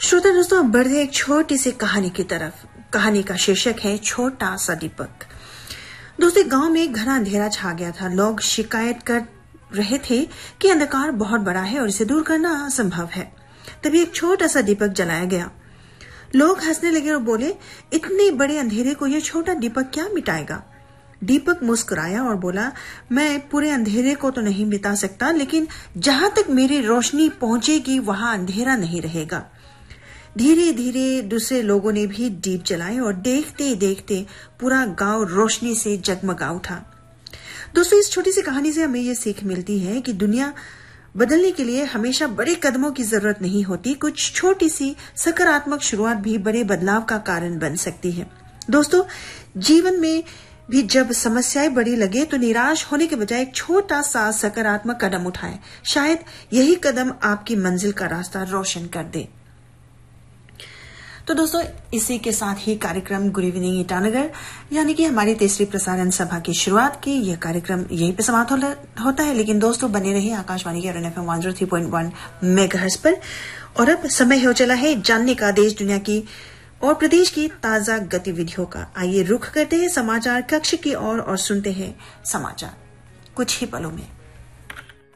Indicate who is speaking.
Speaker 1: श्रोता दोस्तों, अब बढ़ते एक छोटी सी कहानी की तरफ। कहानी का शीर्षक है छोटा सा दीपक। दोस्तों, गांव में घना अंधेरा छा गया था। लोग शिकायत कर रहे थे कि अंधकार बहुत बड़ा है और इसे दूर करना असंभव है। तभी एक छोटा सा दीपक जलाया गया। लोग हंसने लगे और बोले, इतने बड़े अंधेरे को यह छोटा दीपक क्या मिटाएगा। दीपक मुस्कुराया और बोला, मैं पूरे अंधेरे को तो नहीं मिटा सकता, लेकिन जहां तक मेरी रोशनी पहुंचेगी वहां अंधेरा नहीं रहेगा। धीरे धीरे दूसरे लोगों ने भी दीप जलाए और देखते देखते पूरा गांव रोशनी से जगमगा उठा। दोस्तों, इस छोटी सी कहानी से हमें ये सीख मिलती है कि दुनिया बदलने के लिए हमेशा बड़े कदमों की जरूरत नहीं होती। कुछ छोटी सी सकारात्मक शुरुआत भी बड़े बदलाव का कारण बन सकती है। दोस्तों, जीवन में भी जब समस्याएं बड़ी लगे तो निराश होने के बजाय एक छोटा सा सकारात्मक कदम उठाएं। शायद यही कदम आपकी मंजिल का रास्ता रोशन कर दे। तो दोस्तों, इसी के साथ ही कार्यक्रम गुड इवनिंग ईटानगर यानी कि हमारी तीसरी प्रसारण सभा की शुरुआत की यह कार्यक्रम यहीं पे समाप्त होता है। लेकिन दोस्तों, बने रहिए आकाशवाणी के RN FM 103.1 मेगाहर्ट्ज पर। और अब समय हो चला है जानने का देश दुनिया की और प्रदेश की ताजा गतिविधियों का। आइए रुख करते हैं समाचार कक्ष की ओर और सुनते हैं समाचार कुछ ही पलों में।